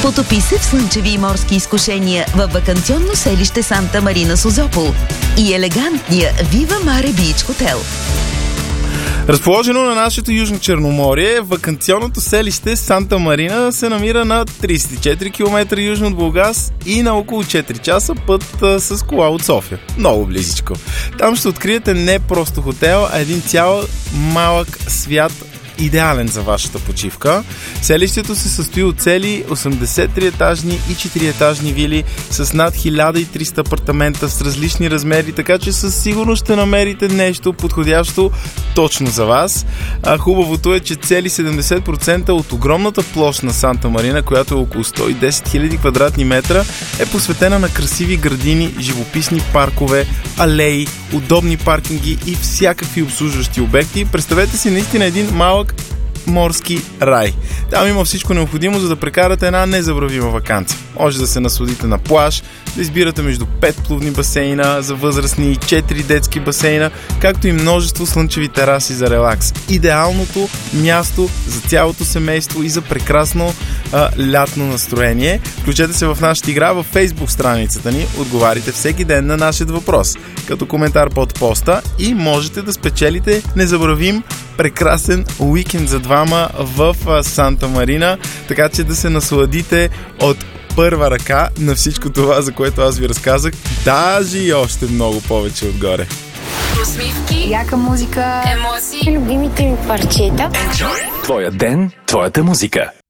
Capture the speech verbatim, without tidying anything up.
Потопи се в слънчеви и морски изкушения във ваканционно селище Санта Марина Созопол и елегантния Viva Mare Beach Хотел. Разположено на нашето Южно Черноморие, ваканционното селище Санта Марина се намира на тридесет и четири километра южно от Бургас и на около четири часа път а, с кола от София. Много близичко. Там ще откриете не просто хотел, а един цял малък свят, идеален за вашата почивка. Селището се състои от цели осемдесет триетажни и четириетажни вили с над хиляда и триста апартамента с различни размери, така че със сигурност ще намерите нещо подходящо точно за вас. А хубавото е, че цели седемдесет процента от огромната площ на Санта Марина, която е около сто и десет хиляди квадратни метра, е посветена на красиви градини, живописни паркове, алеи, удобни паркинги и всякакви обслужващи обекти. Представете си наистина един малък морски рай. Там има всичко необходимо, за да прекарате една незабравима ваканция. Може да се насладите на плаж, да избирате между пет плувни басейна за възрастни и четири детски басейна, както и множество слънчеви тераси за релакс. Идеалното място за цялото семейство и за прекрасно а, лятно настроение. Включете се в нашата игра във Facebook страницата ни. Отговарите всеки ден на нашия въпрос, като коментар под поста, и можете да спечелите незабравим прекрасен уикенд за двама в Санта Марина, така че да се насладите от първа ръка на всичко това, за което аз ви разказах, даже и още много повече отгоре. Усмивки, яка музика, емоции, любимите ми парчета. Твоя ден, твоята музика.